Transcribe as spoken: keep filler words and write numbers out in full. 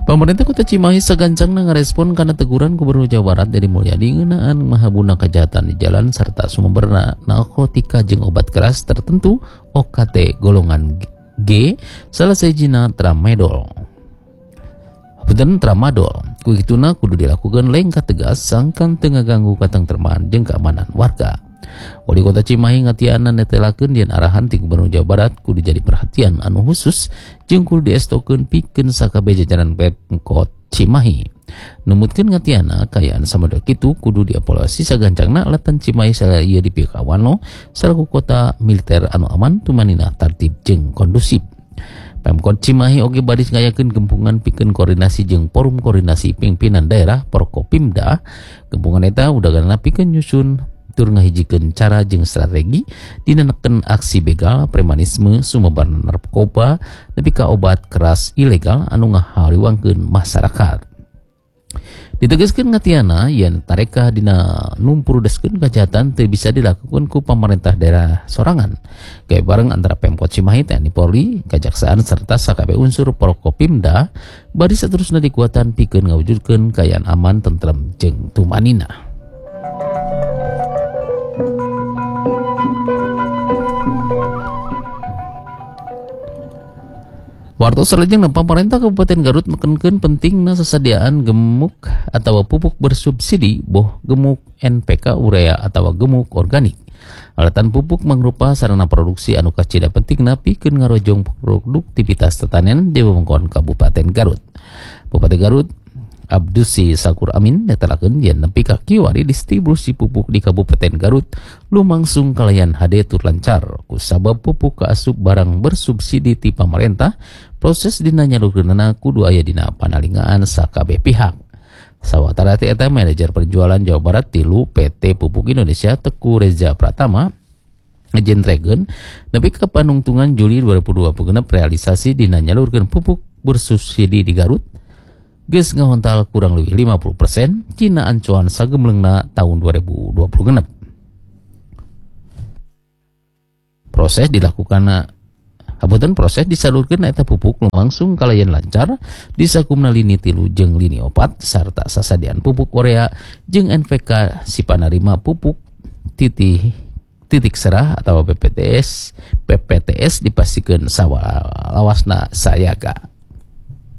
Pemerintah Kota Cimahi segancang ngerespon karena teguran Gubernur Jawa Barat Deddy Mulyadi ngeunaan mahabuna kejahatan di jalan serta sumberna narkotika jeung obat keras tertentu O K T golongan G salah sahijina tramadol. Punten tramadol. Ku kituna kudu dilakukan lengkap tegas sangkan teu ngaganggu katentreman jeung keamanan warga. Wali Kota Cimahi ngatianan netelakeun dieun arahan ti Gubernur Jawa Barat kudu jadi perhatian anu khusus jeung kudu diestokeun pikeun sakabeh jajaran Pemkot Cimahi. Numutkeun ngatiana kayaan samada kitu kudu dievaluasi sagancangna alatan Cimahi salaya ieu dipikawano salaku kota militer anu aman tumanina tertib jeung kondusif. Pemkot Cimahi oge bari ngayakeun gempungan pikeun koordinasi jeung forum koordinasi pimpinan daerah Porkopimda. Gempungan eta udagana pikeun nyusun tur ngahijikeun cara jeung strategi dina neken aksi begal, premanisme, sumebar narkoba, nepi ka obat keras ilegal anu ngahariwangkeun masyarakat. Ditegaskeun ngatiana yen tareka dina numpurudeskeun kejahatan teu bisa dilakukan ku pemerintah daerah sorangan. Gawe bareng antara Pemkot Cimahi, T N I Polri, Kejaksaan serta sakabeh unsur Porkopimda bari saterusna dikuatan pikeun ngawujudkeun kayaan aman, tentrem jeung tumanina. Wartos salajeng pemerintah Kabupaten Garut mekenkeun pentingna sesadiaan gemuk atau pupuk bersubsidi boh gemuk N P K urea atau gemuk organik. Alatan pupuk mangrupa sarana produksi anu kacida pentingna pikeun ngarojong produktivitas tetanian di wewengkon Kabupaten Garut. Bupati Garut Abdusi Sakur Amin netelakeun yen nepi ka kiwari distribusi pupuk di Kabupaten Garut lumangsung kalayan hade tur lancar kusabab pupuk kaasup barang bersubsidi ti pamarentah. Proses dina nyalukeunana kudu aya dina panalingaan sakabeh pihak. Sawatara ti eta manajer penjualan Jawa Barat tilu P T Pupuk Indonesia Teku Reza Pratama ngejentregeun nepi ka panungtungan Juli dua ribu dua puluh genep realisasi dina nyalurkeun pupuk bersubsidi di Garut geus ngahontal kurang leuwih lima puluh persen cina ancuan sagemleungna tahun dua ribu dua puluh genep. Proses dilakukan Habutan proses disalurkeun eta pupuk langsung kalayan lancar di sakumna lini tilu jeung lini opat sarta sasadian pupuk urea jeung N P K sipanarima pupuk titik titik serah atau P P T S P P T S dipastikeun sawalawasna sayaga.